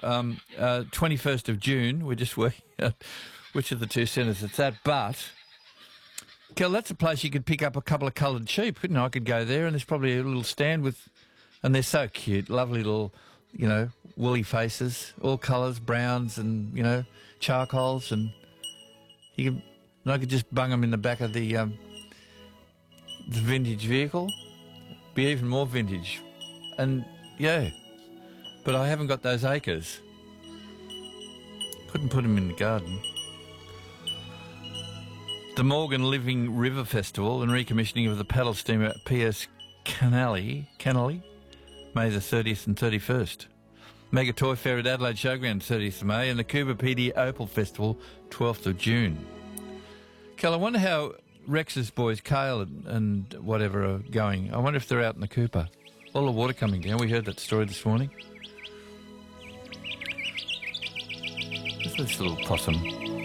21st of June. We're just working out which of the two centres it's at. But, Kel, that's a place you could pick up a couple of coloured sheep, couldn't I? I could go there and there's probably a little stand with... And they're so cute, lovely little, woolly faces, all colours, browns and, charcoals. And I could just bung them in the back of the vintage vehicle. Be even more vintage. And, yeah, but I haven't got those acres. Couldn't put them in the garden. The Morgan Living River Festival and recommissioning of the paddle steamer PS Canally, May the 30th and 31st. Mega Toy Fair at Adelaide Showground, 30th of May, and the Coober PD Opal Festival, 12th of June. Kel, I wonder how Rex's boys, Kale and whatever, are going. I wonder if they're out in the Cooper. All the water coming down. We heard that story this morning. What's this little possum?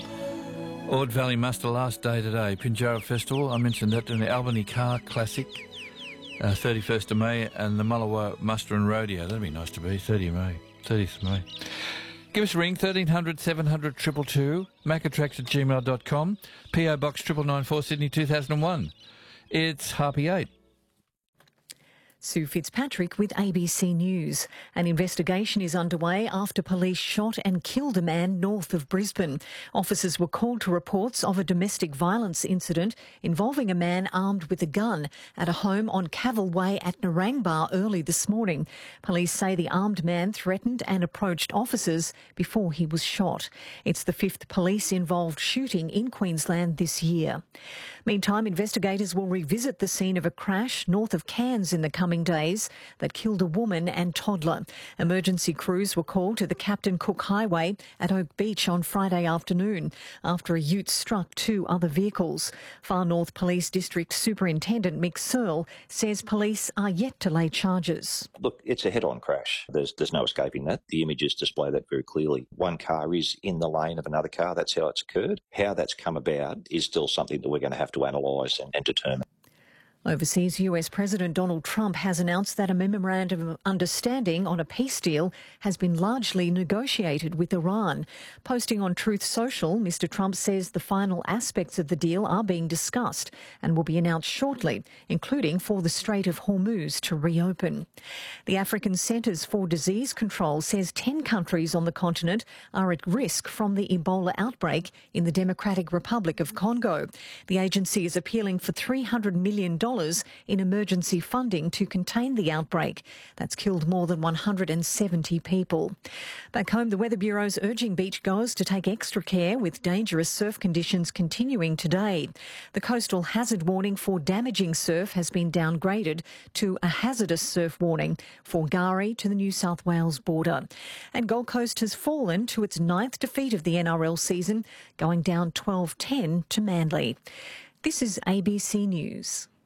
Ord Valley Muster last day today. Pinjarra Festival, I mentioned that, in the Albany Car Classic, 31st of May, and the Mullawa Muster and Rodeo. That'd be nice to be, 30th of May. Give us a ring, 1300 700 222, macatracks@gmail.com, PO Box 9994, Sydney 2001. It's 8:30. Sue Fitzpatrick with ABC News. An investigation is underway after police shot and killed a man north of Brisbane. Officers were called to reports of a domestic violence incident involving a man armed with a gun at a home on Cavill Way at Narangba early this morning. Police say the armed man threatened and approached officers before he was shot. It's the fifth police-involved shooting in Queensland this year. Meantime, investigators will revisit the scene of a crash north of Cairns in the coming days that killed a woman and toddler. Emergency crews were called to the Captain Cook Highway at Oak Beach on Friday afternoon after a ute struck two other vehicles. Far North Police District Superintendent Mick Searle says police are yet to lay charges. Look, it's a head-on crash. There's no escaping that. The images display that very clearly. One car is in the lane of another car. That's how it's occurred. How that's come about is still something that we're going to have to analyse and determine. Overseas, US President Donald Trump has announced that a memorandum of understanding on a peace deal has been largely negotiated with Iran. Posting on Truth Social, Mr Trump says the final aspects of the deal are being discussed and will be announced shortly, including for the Strait of Hormuz to reopen. The African Centres for Disease Control says 10 countries on the continent are at risk from the Ebola outbreak in the Democratic Republic of Congo. The agency is appealing for $300 million in emergency funding to contain the outbreak. That's killed more than 170 people. Back home, the Weather Bureau's urging beachgoers to take extra care with dangerous surf conditions continuing today. The coastal hazard warning for damaging surf has been downgraded to a hazardous surf warning for Gari to the New South Wales border. And Gold Coast has fallen to its 9th defeat of the NRL season, going down 12-10 to Manly. This is ABC News.